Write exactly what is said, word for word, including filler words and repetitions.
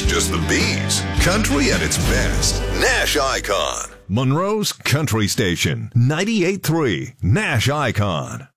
just the bees. Country at its best. Nash Icon. Monroe's Country Station. ninety-eight point three Nash Icon.